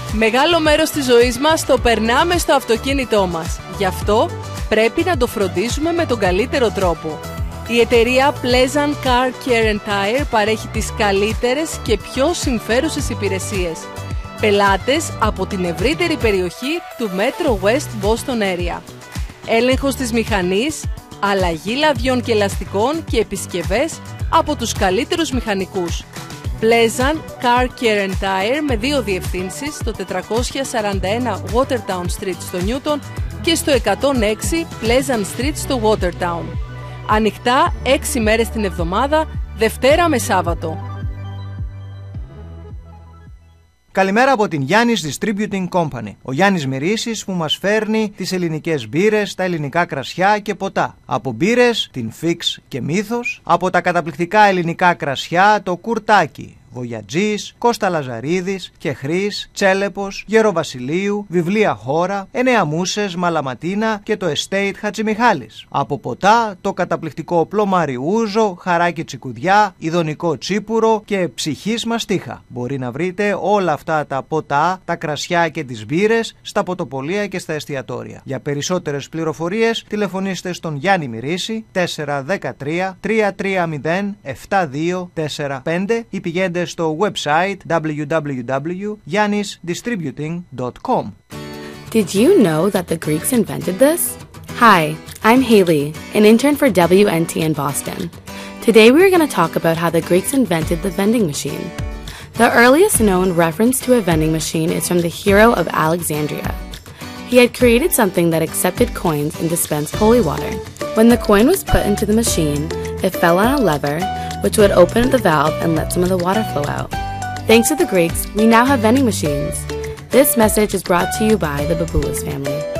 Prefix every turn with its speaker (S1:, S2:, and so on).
S1: Μεγάλο μέρος της ζωής μας το περνάμε στο αυτοκίνητό μας. Γι' αυτό πρέπει να το φροντίζουμε με τον καλύτερο τρόπο. Η εταιρεία Pleasant Car Care and Tire παρέχει τις καλύτερες και πιο συμφέρουσες υπηρεσίες. Πελάτες από την ευρύτερη περιοχή του Metro West Boston Area. Έλεγχος της μηχανής, αλλαγή λαδιών και ελαστικών και επισκευές από τους καλύτερους μηχανικούς. Pleasant Car Care and Tire με 2 διευθύνσεις στο 441 Watertown Street στο Newton και στο 106 Pleasant Street στο Watertown. Ανοιχτά 6 μέρες την εβδομάδα, Δευτέρα με Σάββατο.
S2: Καλημέρα από την Γιάννης Distributing Company. Ο Γιάννης Μυρίσης που μας φέρνει τις ελληνικές μπύρες, τα ελληνικά κρασιά και ποτά. Από μπύρες, την Fix και Μύθος, από τα καταπληκτικά ελληνικά κρασιά, το Κουρτάκι, Βογιατζής, Κώστα Λαζαρίδης, Κεχρής, Τσέλεπος, Γεροβασιλείου, Βιβλία Χώρα, Εννέα Μούσες, Μαλαματίνα και το Estate Χατζημιχάλης. Από ποτά, το καταπληκτικό Πλωμαριούζο, Χαράκι Τσικουδιά, Ιδονικό Τσίπουρο και Ψυχής Μαστίχα. Μπορεί να βρείτε όλα αυτά τα ποτά, τα κρασιά και τις μπύρες στα ποτοπολία και στα εστιατόρια. Για περισσότερες πληροφορίες τηλεφωνήστε στον Γιάννη Μυρίση 413 330 7245 ή πηγαίνετε στο website www.yannisdistributing.com.
S3: Did you know that the Greeks invented this? Hi, I'm Haley, an intern for WNT in Boston. Today we are going to talk about how the Greeks invented the vending machine. The earliest known reference to a vending machine is from the hero of Alexandria. He had created something that accepted coins and dispensed holy water. When the coin was put into the machine, it fell on a lever, which would open the valve and let some of the water flow out. Thanks to the Greeks, we now have vending machines. This message is brought to you by the Baboulas family.